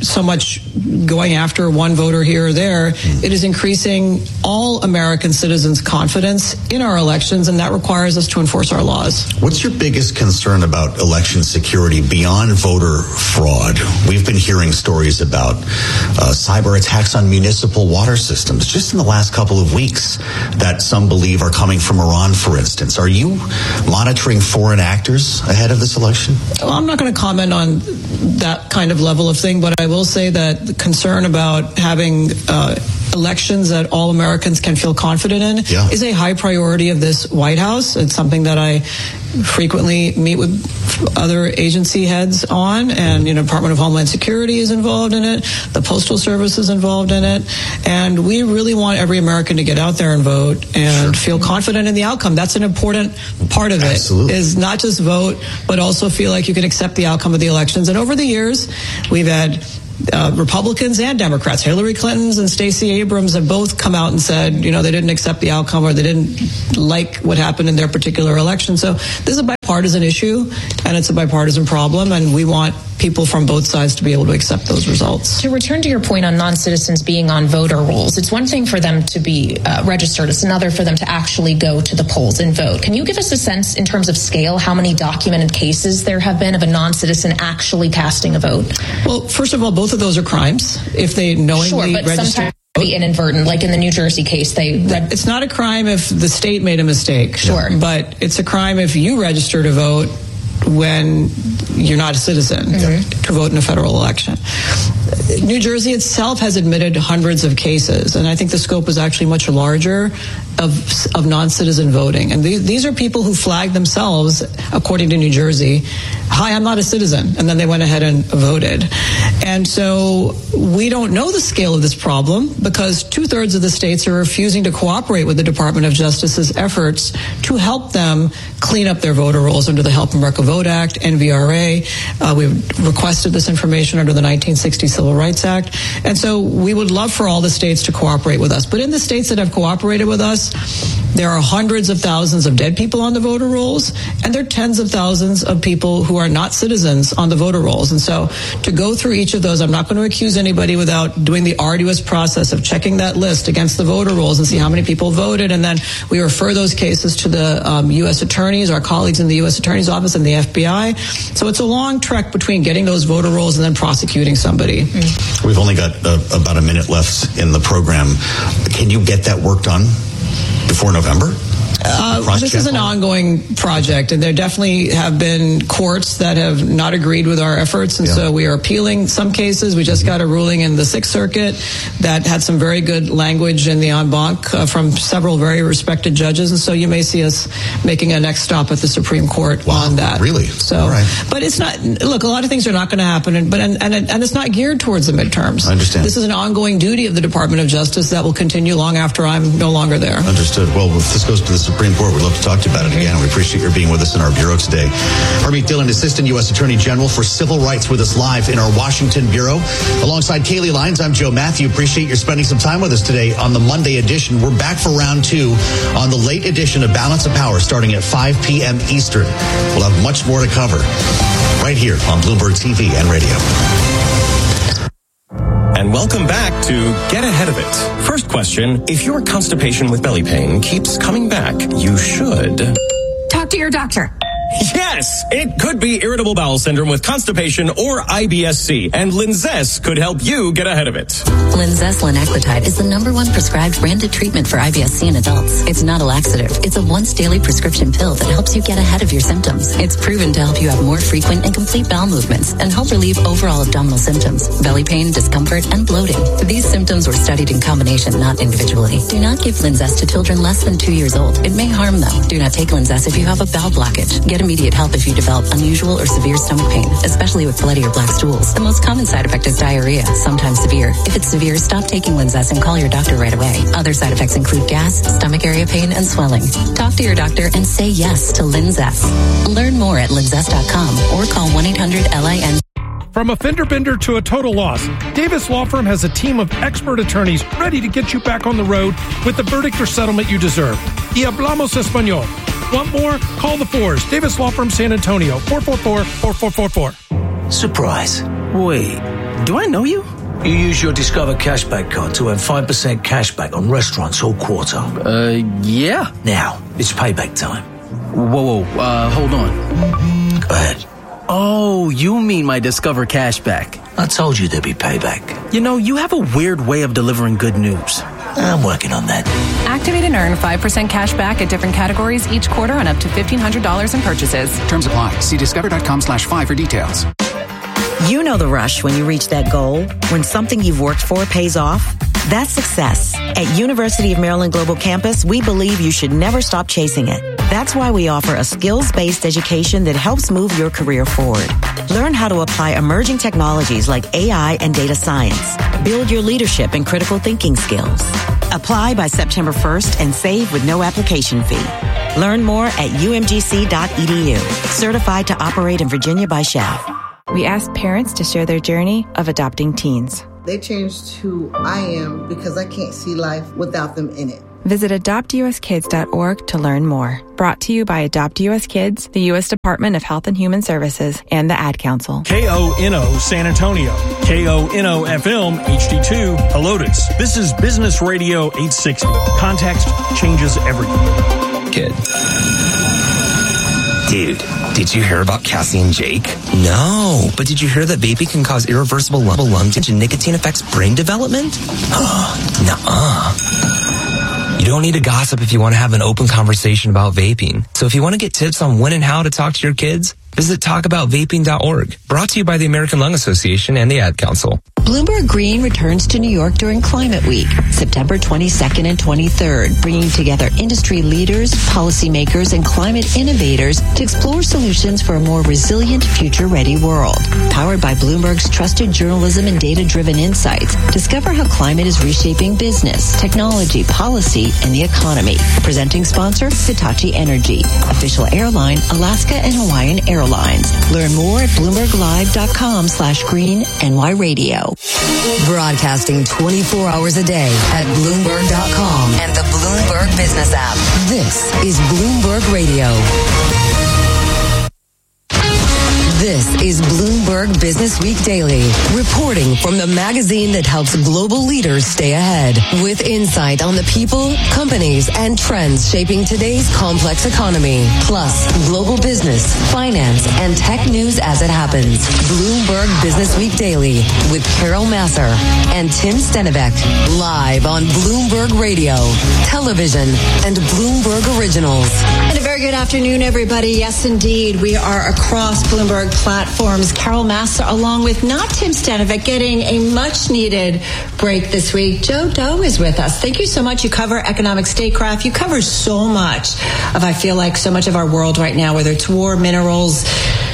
so much going after one voter here or there. It is increasing all American citizens' confidence in our elections, and that requires us to enforce our laws. What's your biggest concern about election security beyond voter fraud? We've been hearing stories about cyber attacks on municipal water systems just in the last couple of weeks that some believe are coming from Iran, for instance. Are you monitoring foreign actors ahead of this election? Well, I'm not going to comment on that kind of level of thing, but I will say that the concern about having elections that all Americans can feel confident in is a high priority of this White House. It's something that I frequently meet with other agency heads on, and Department of Homeland Security is involved in it. The Postal Service is involved in it, and we really want every American to get out there and vote and feel confident in the outcome. That's an important part of it. Is not just vote, but also feel like you can accept the outcome of the elections. And over the years, we've had Republicans and Democrats, Hillary Clinton and Stacey Abrams, have both come out and said, they didn't accept the outcome or they didn't like what happened in their particular election. So this is a bipartisan issue, and it's a bipartisan problem, and we want people from both sides to be able to accept those results. To return to your point on non-citizens being on voter rolls, it's one thing for them to be registered. It's another for them to actually go to the polls and vote. Can you give us a sense in terms of scale how many documented cases there have been of a non-citizen actually casting a vote? Well, first of all, both of those are crimes if they knowingly register. Sometimes be inadvertent, like in the New Jersey case. It's not a crime if the state made a mistake. Sure. But it's a crime if you register to vote when you're not a citizen to vote in a federal election. New Jersey itself has admitted hundreds of cases, and I think the scope is actually much larger of non-citizen voting. And these are people who flagged themselves, according to New Jersey, hi, I'm not a citizen, and then they went ahead and voted. And so we don't know the scale of this problem because 2/3 of the states are refusing to cooperate with the Department of Justice's efforts to help them clean up their voter rolls under the Help America Vote Act, NVRA. We've requested this information under the 1960 Civil Rights Act. And so we would love for all the states to cooperate with us. But in the states that have cooperated with us, there are hundreds of thousands of dead people on the voter rolls, and there are tens of thousands of people who are not citizens on the voter rolls. And so to go through each of those, I'm not going to accuse anybody without doing the arduous process of checking that list against the voter rolls and see how many people voted. And then we refer those cases to the U.S. attorneys, our colleagues in the U.S. Attorney's Office and the FBI. So it's a long trek between getting those voter rolls and then prosecuting somebody. We've only got about a minute left in the program. Can you get that work done before November? This is an ongoing project, and there definitely have been courts that have not agreed with our efforts, and so we are appealing some cases. We just got a ruling in the Sixth Circuit that had some very good language in the en banc from several very respected judges, and so you may see us making a next stop at the Supreme Court on that. Really? So, but it's not. Look, a lot of things are not going to happen, and it's not geared towards the midterms. I understand. This is an ongoing duty of the Department of Justice that will continue long after I'm no longer there. Understood. Well, if this goes to the Supreme Court, we'd love to talk to you about it again. We appreciate your being with us in our bureau today. Harmeet Dillon, Assistant U.S. Attorney General for Civil Rights, with us live in our Washington bureau. Alongside Kaylee Lyons, I'm Joe Matthew. Appreciate your spending some time with us today on the Monday edition. We're back for round two on the late edition of Balance of Power starting at 5 p.m. Eastern. We'll have much more to cover right here on Bloomberg TV and radio. And welcome back to Get Ahead of It. First question, if your constipation with belly pain keeps coming back, you should talk to your doctor. Yes, it could be irritable bowel syndrome with constipation or IBS-C, and Linzess could help you get ahead of it. Linzess linaclotide is the #1 prescribed branded treatment for IBS-C in adults. It's not a laxative. It's a once-daily prescription pill that helps you get ahead of your symptoms. It's proven to help you have more frequent and complete bowel movements and help relieve overall abdominal symptoms, belly pain, discomfort, and bloating. These symptoms were studied in combination, not individually. Do not give Linzess to children less than 2 years old. It may harm them. Do not take Linzess if you have a bowel blockage. Get immediate help if you develop unusual or severe stomach pain, especially with bloody or black stools. The most common side effect is diarrhea, sometimes severe. If it's severe, stop taking Linzess and call your doctor right away. Other side effects include gas, stomach area pain, and swelling. Talk to your doctor and say yes to Linzess. Learn more at linzess.com or call 1-800-LIN. From a fender bender to a total loss, Davis Law Firm has a team of expert attorneys ready to get you back on the road with the verdict or settlement you deserve. Y hablamos español. Want more? Call the Fours. Davis Law Firm, San Antonio, 444-4444. Surprise. Wait, Do I know you? You use your Discover Cashback card to earn 5% cashback on restaurants all quarter. Yeah. Now, it's payback time. Whoa, hold on. Go ahead. Oh, you mean my Discover Cashback. I told you there'd be payback. You know, you have a weird way of delivering good news. I'm working on that. Activate and earn 5% cash back at different categories each quarter on up to $1,500 in purchases. Terms apply. See discover.com/5 for details. You know the rush when you reach that goal, when something you've worked for pays off. That's success. At University of Maryland Global Campus, we believe you should never stop chasing it. That's why we offer a skills-based education that helps move your career forward. Learn how to apply emerging technologies like AI and data science. Build your leadership and critical thinking skills. Apply by September 1st and save with no application fee. Learn more at umgc.edu. Certified to operate in Virginia by SCHEV. We asked parents to share their journey of adopting teens. They changed who I am because I can't see life without them in it. Visit adoptuskids.org to learn more. Brought to you by Adopt US Kids, the U.S. Department of Health and Human Services, and the Ad Council. KONO San Antonio, KONO FM HD2 Helotes. This is Business Radio 860. Context changes everything. Kid. Dude, did you hear about Cassie and Jake? No, but did you hear that vaping can cause irreversible lung damage and nicotine affects brain development? Nuh-uh. You don't need to gossip if you want to have an open conversation about vaping. So if you want to get tips on when and how to talk to your kids, visit talkaboutvaping.org. Brought to you by the American Lung Association and the Ad Council. Bloomberg Green returns to New York during Climate Week, September 22nd and 23rd, bringing together industry leaders, policymakers, and climate innovators to explore solutions for a more resilient, future-ready world. Powered by Bloomberg's trusted journalism and data-driven insights, discover how climate is reshaping business, technology, policy, and the economy. Presenting sponsor, Hitachi Energy. Official airline, Alaska and Hawaiian Airlines. Learn more at BloombergLive.com/green-NY Radio. Broadcasting 24 hours a day at Bloomberg.com and the Bloomberg Business app. This is Bloomberg Radio. This is Bloomberg Business Week Daily, reporting from the magazine that helps global leaders stay ahead, with insight on the people, companies, and trends shaping today's complex economy, plus global business, finance, and tech news as it happens. Bloomberg Business Week Daily with Carol Masser and Tim Stenivek, live on Bloomberg Radio, television, and Bloomberg Originals. And a very good afternoon, everybody. Yes, indeed, we are across Bloomberg platforms. Carol Masser, along with not Tim Stenivek, getting a much-needed break this week. Joe Doe is with us. Thank you so much. You cover economic statecraft. You cover so much of, I feel like, so much of our world right now, whether it's war, minerals,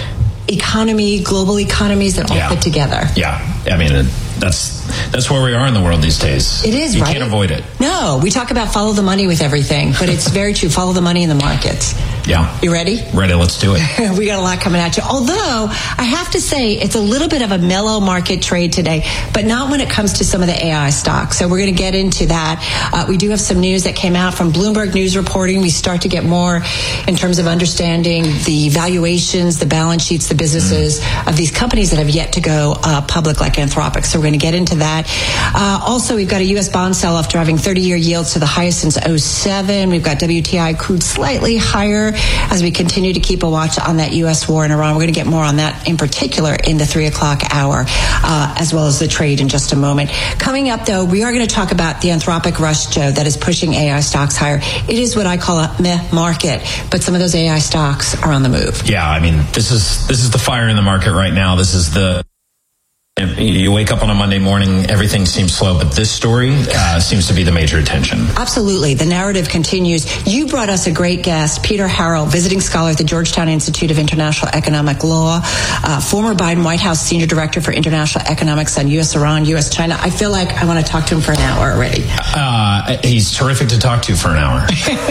economy, global economies that all fit together. Yeah. I mean, that's where we are in the world these days. It is, you right? You can't avoid it. No, we talk about follow the money with everything, but it's very true. Follow the money in the markets. Yeah. You ready? Ready, let's do it. We got a lot coming at you. Although, I have to say, it's a little bit of a mellow market trade today, but not when it comes to some of the AI stocks. So we're going to get into that. We do have some news that came out from Bloomberg News reporting. We start to get more in terms of understanding the valuations, the balance sheets, the businesses of these companies that have yet to go public, like Anthropic. So we're going to get into that. Also, we've got a U.S. bond sell-off driving 30-year yields to the highest since 2007. We've got WTI crude slightly higher as we continue to keep a watch on that U.S. war in Iran. We're going to get more on that in particular in the 3 o'clock hour, as well as the trade in just a moment. Coming up, though, we are going to talk about the Anthropic rush, Joe, that is pushing AI stocks higher. It is what I call a meh market, but some of those AI stocks are on the move. Yeah, I mean, this is the fire in the market right now. This is the... You wake up on a Monday morning, everything seems slow, but this story seems to be the major attention. Absolutely. The narrative continues. You brought us a great guest, Peter Harrell, visiting scholar at the Georgetown Institute of International Economic Law, former Biden White House Senior Director for International Economics on U.S.-Iran, U.S.-China. I feel like I want to talk to him for an hour already. He's terrific to talk to for an hour.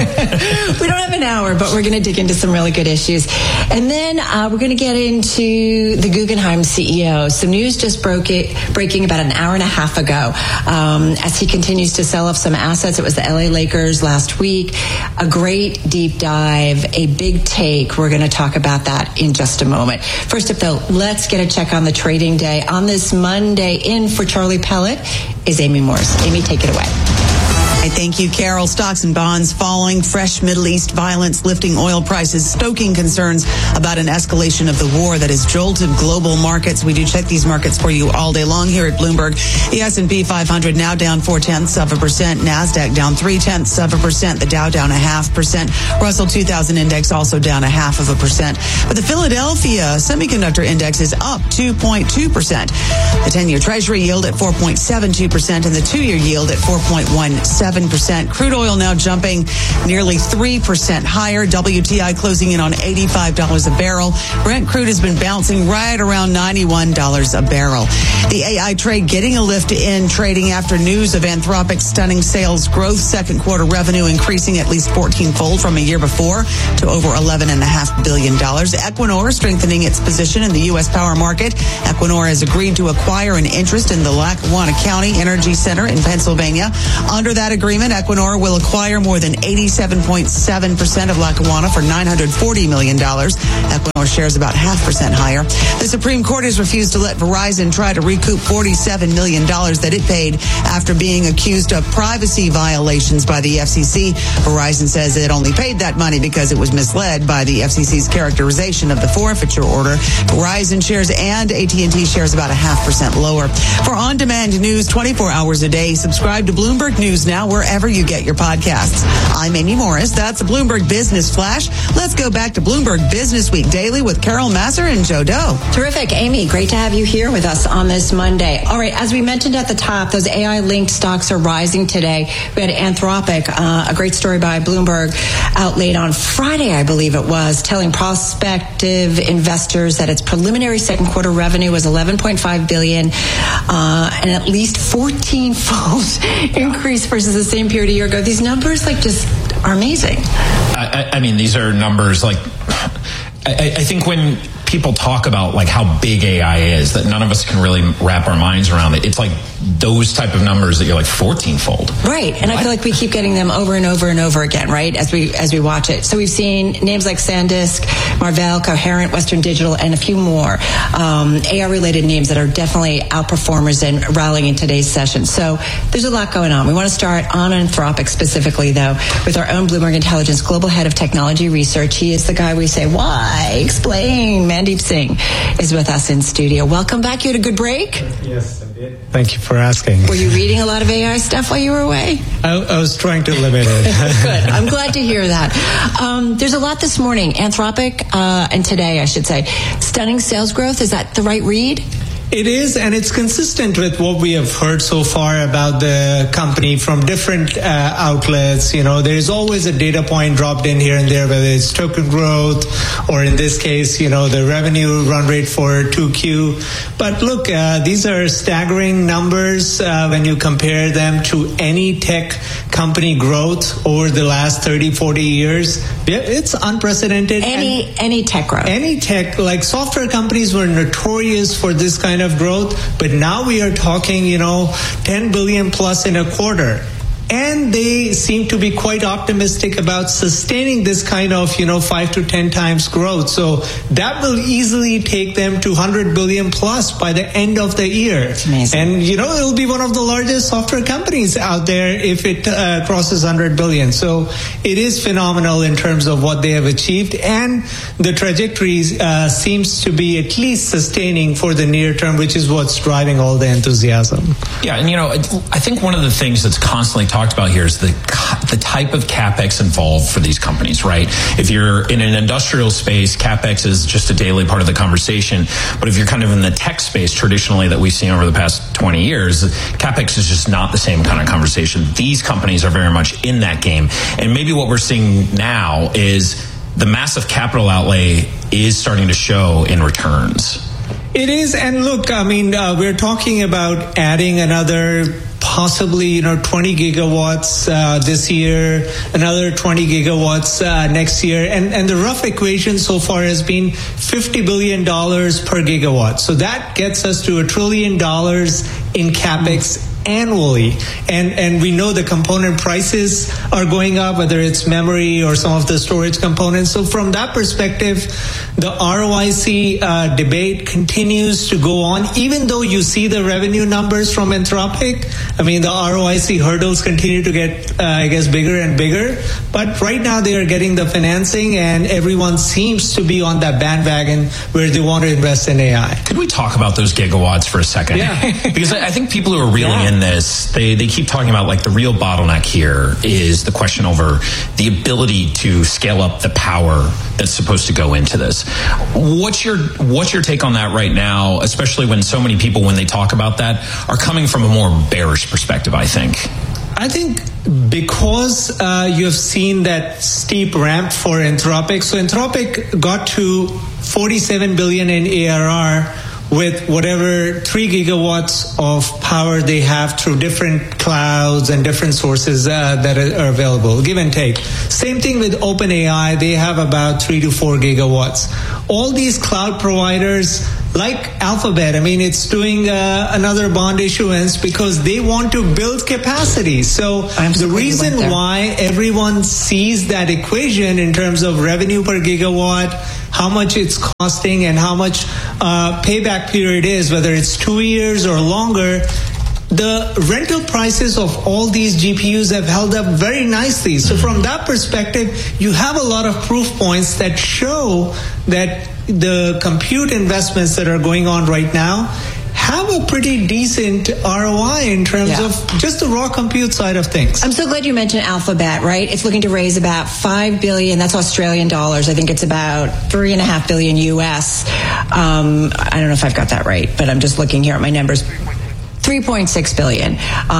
We don't have an hour, but we're going to dig into some really good issues. And then we're going to get into the Guggenheim CEO. Some news just just breaking about an hour and a half ago as he continues to sell off some assets. It was the LA Lakers last week. A great deep dive, a big take. We're going to talk about that in just a moment. First up, though, let's get a check on the trading day. On this Monday, in for Charlie Pellet is Amy Morris. Amy, take it away. Thank you, Carol. Stocks and bonds falling, fresh Middle East violence lifting oil prices, stoking concerns about an escalation of the war that has jolted global markets. We do check these markets for you all day long here at Bloomberg. The S&P 500 now down 0.4%. NASDAQ down 0.3%. The Dow down 0.5%. Russell 2000 index also down 0.5%. But the Philadelphia Semiconductor Index is up 2.2%. The 10-year Treasury yield at 4.72% and the 2-year yield at 4.17%. Crude oil now jumping nearly 3% higher. WTI closing in on $85 a barrel. Brent crude has been bouncing right around $91 a barrel. The AI trade getting a lift in trading after news of Anthropic's stunning sales growth. Second quarter revenue increasing at least 14-fold from a year before to over $11.5 billion. Equinor strengthening its position in the U.S. power market. Equinor has agreed to acquire an interest in the Lackawanna County Energy Center in Pennsylvania. Under that agreement, Equinor will acquire more than 87.7% of Lackawanna for $940 million. Equinor shares about 0.5% higher. The Supreme Court has refused to let Verizon try to recoup $47 million that it paid after being accused of privacy violations by the FCC. Verizon says it only paid that money because it was misled by the FCC's characterization of the forfeiture order. Verizon shares and AT&T shares about 0.5% lower. For on-demand news 24 hours a day, subscribe to Bloomberg News now wherever you get your podcasts. I'm Amy Morris. That's a Bloomberg Business Flash. Let's go back to Bloomberg Business Week Daily with Carol Masser and Joe Doe. Terrific. Amy, great to have you here with us on this Monday. All right, as we mentioned at the top, those AI-linked stocks are rising today. We had Anthropic, a great story by Bloomberg out late on Friday, I believe it was, telling prospective investors that its preliminary second quarter revenue was $11.5 billion, and at least 14-fold increase versus the same period a year ago. These numbers just are amazing. I mean, these are numbers I think when people talk about how big AI is, that none of us can really wrap our minds around it. It's those type of numbers that you're 14-fold. Right. And I feel like we keep getting them over and over and over again, right? As we watch it. So we've seen names like SanDisk, Marvell, Coherent, Western Digital, and a few more AI-related names that are definitely outperformers and rallying in today's session. So there's a lot going on. We want to start on Anthropic specifically, though, with our own Bloomberg Intelligence Global Head of Technology Research. He is the guy we say, why? Explain. Mandeep Singh is with us in studio. Welcome back. You had a good break? Yes, I did. Thank you for asking. Were you reading a lot of AI stuff while you were away? I was trying to limit it. Good. I'm glad to hear that. There's a lot this morning. Anthropic, and today, I should say. Stunning sales growth. Is that the right read? It is, and it's consistent with what we have heard so far about the company from different outlets. There's always a data point dropped in here and there, whether it's token growth or in this case, the revenue run rate for 2Q. But look, these are staggering numbers when you compare them to any tech company growth over the last 30, 40 years. It's unprecedented. Any tech growth. Any tech, software companies were notorious for this kind of growth, but now we are talking, $10 billion plus in a quarter. And they seem to be quite optimistic about sustaining this kind of, 5 to 10 times growth. So that will easily take them to 100 billion plus by the end of the year. That's amazing. And, it'll be one of the largest software companies out there if it crosses 100 billion. So it is phenomenal in terms of what they have achieved. And the trajectory seems to be at least sustaining for the near term, which is what's driving all the enthusiasm. Yeah. And, I think one of the things that's constantly talked about here is the type of CapEx involved for these companies, right? If you're in an industrial space, CapEx is just a daily part of the conversation. But if you're kind of in the tech space traditionally that we've seen over the past 20 years, CapEx is just not the same kind of conversation. These companies are very much in that game. And maybe what we're seeing now is the massive capital outlay is starting to show in returns. It is. And look, we're talking about adding another possibly 20 gigawatts this year, another 20 gigawatts next year, and the rough equation so far has been $50 billion per gigawatt. So that gets us to $1 trillion in capex annually, and we know the component prices are going up, whether it's memory or some of the storage components. So from that perspective, the ROIC debate continues to go on, even though you see the revenue numbers from Anthropic. I mean, the ROIC hurdles continue to get, bigger and bigger. But right now they are getting the financing, and everyone seems to be on that bandwagon where they want to invest in AI. Could we talk about those gigawatts for a second? Yeah. Because I think people who are reeling in this, they keep talking about like the real bottleneck here is the question over the ability to scale up the power that's supposed to go into this. What's your take on that right now, especially when so many people, when they talk about that, are coming from a more bearish perspective, I think? I think because you have seen that steep ramp for Anthropic. So Anthropic got to 47 billion in ARR with whatever 3 gigawatts of power they have through different clouds and different sources that are available, give and take. Same thing with OpenAI, they have about 3 to 4 gigawatts. All these cloud providers, like Alphabet, I mean, it's doing another bond issuance because they want to build capacity. So the reason why everyone sees that equation in terms of revenue per gigawatt, how much it's costing, and how much payback period is, whether it's 2 years or longer, the rental prices of all these GPUs have held up very nicely. So from that perspective, you have a lot of proof points that show that the compute investments that are going on right now have a pretty decent ROI in terms of just the raw compute side of things. I'm so glad you mentioned Alphabet, right? It's looking to raise about $5 billion. That's Australian dollars. I think it's about $3.5 billion US. I don't know if I've got that right, but I'm just looking here at my numbers. 3.6 billion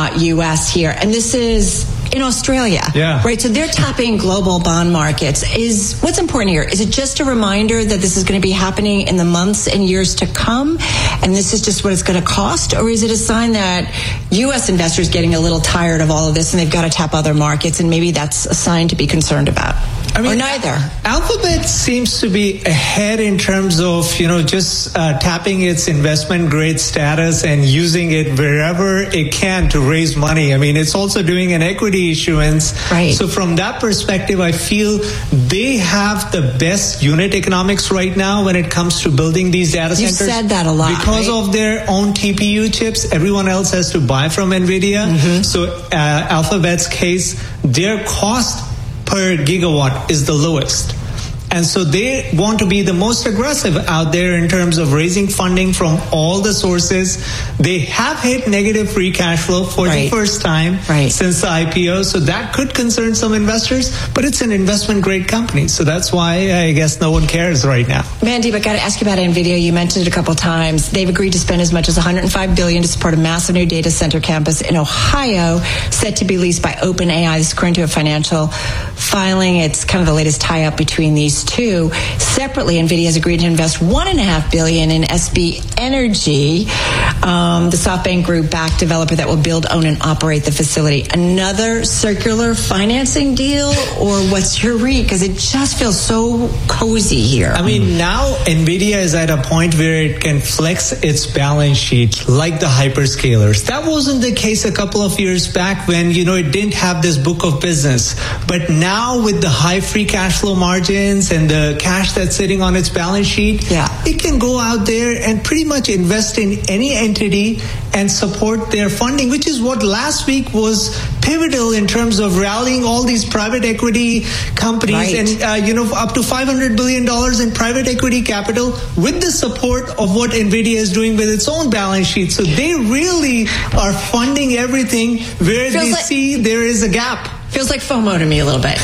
US here. And this is in Australia, right? So they're tapping global bond markets. What's important here? Is it just a reminder that this is going to be happening in the months and years to come, and this is just what it's going to cost? Or is it a sign that U.S. investors getting a little tired of all of this and they've got to tap other markets, and maybe that's a sign to be concerned about? I mean, or neither. Alphabet seems to be ahead in terms of, just tapping its investment grade status and using it wherever it can to raise money. I mean, it's also doing an equity issuance. Right. So from that perspective, I feel they have the best unit economics right now when it comes to building these data centers. You've said that a lot. Because of their own TPU chips, everyone else has to buy from NVIDIA. Mm-hmm. So Alphabet's case, their cost per gigawatt is the lowest. And so they want to be the most aggressive out there in terms of raising funding from all the sources. They have hit negative free cash flow for the first time since the IPO. So that could concern some investors, but it's an investment grade company. So that's why I guess no one cares right now. Mandeep, I got to ask you about NVIDIA. You mentioned it a couple of times. They've agreed to spend as much as $105 billion to support a massive new data center campus in Ohio, set to be leased by OpenAI. This is according to a financial filing. It's kind of the latest tie-up between these two. Separately, NVIDIA has agreed to invest $1.5 billion in SB Energy, the SoftBank Group-backed developer that will build, own, and operate the facility. Another circular financing deal, or what's your read? Because it just feels so cozy here. I mean, now NVIDIA is at a point where it can flex its balance sheet like the hyperscalers. That wasn't the case a couple of years back when, it didn't have this book of business. But now with the high free cash flow margins and the cash that's sitting on its balance sheet, it can go out there and pretty much invest in any entity and support their funding, which is what last week was pivotal in terms of rallying all these private equity companies and, up to $500 billion in private equity capital with the support of what NVIDIA is doing with its own balance sheet. So they really are funding everything where they see there is a gap. Feels like FOMO to me a little bit.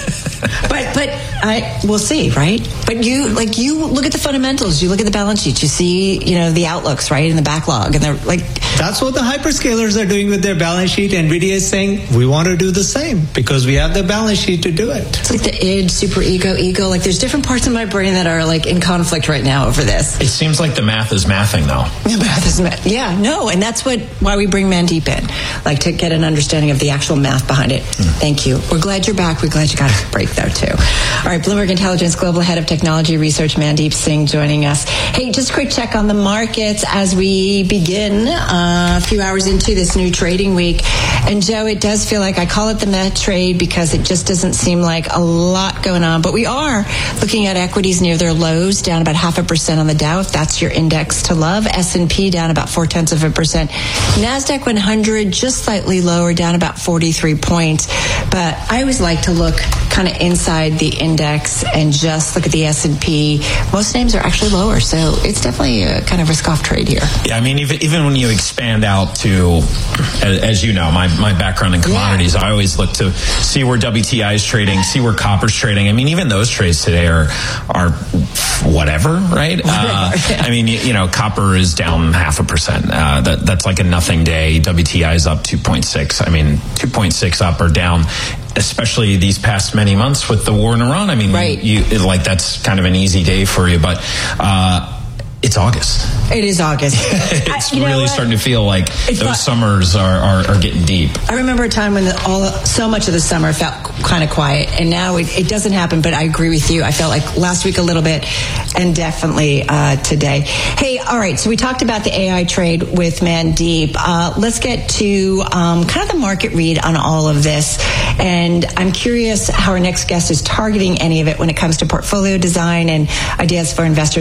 But we'll see, right? But you look at the fundamentals, you look at the balance sheet, you see, the outlooks, right, in the backlog, and they're That's what the hyperscalers are doing with their balance sheet. NVIDIA is saying, we want to do the same because we have the balance sheet to do it. It's like the id, super ego. Like there's different parts of my brain that are like in conflict right now over this. It seems like the math is mathing, though. The math is yeah, no, and that's why we bring Mandeep in, like to get an understanding of the actual math behind it. Thank you. We're glad you're back. We're glad you got a break though too. All right, Bloomberg Intelligence Global Head of Technology Research, Mandeep Singh, joining us. Hey, just a quick check on the markets as we begin a few hours into this new trading week. And Joe, it does feel like I call it the Met trade because it just doesn't seem like a lot going on. But we are looking at equities near their lows, down about 0.5% on the Dow, if that's your index to love. S&P down about 0.4%. NASDAQ 100 just slightly lower, down about 43 points. But I always like to look kind of inside the index and just look at the S&P. Most names are actually lower, so it's definitely a kind of risk-off trade here. Yeah, I mean, even when you expand out to, as you know, my background in commodities, I always look to see where WTI is trading, see where copper's trading. I mean, even those trades today are whatever, right? I mean, you know, copper is down 0.5%. That's like a nothing day. WTI is up 2.6. I mean, 2.6 up or down, especially these past many months with the war in Iran. I mean, that's kind of an easy day for you, but it's August. It is August. It's really starting to feel like those summers are getting deep. I remember a time when so much of the summer felt kind of quiet, and now it doesn't happen, but I agree with you. I felt like last week a little bit, and definitely today. Hey, all right, so we talked about the AI trade with Mandeep. Let's get to kind of the market read on all of this, and I'm curious how our next guest is targeting any of it when it comes to portfolio design and ideas for investors